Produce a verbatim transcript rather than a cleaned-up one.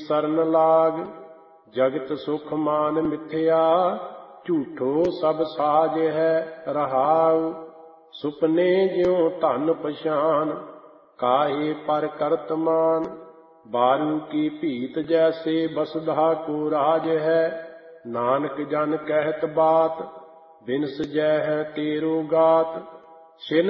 ਸਰਨ ਲਾਗ। ਜਗਤ ਸੁਖ ਮਾਨ ਮਿਥਿਆ ਝੂਠੋ ਸਭ ਸਾਜ ਹੈ ਰਹਾਉ। ਸੁਪਨੇ ਜਿਉ ਧਨ ਪਛਾਨ ਕਾਹੇ ਪਰ ਕਰਤ ਮਾਨ। ਬਾਰੂ ਕੀ ਭੀਤ ਜੈਸੇ ਬਸੁਧਾ ਕੋ ਰਾਜ ਹੈ। ਨਾਨਕ ਜਨ ਕਹਿਤ ਬਾਤ ਬਿਨ ਸਜੈ ਹੈ ਤੇਰੋ ਗਾਤ। ਛਿਨ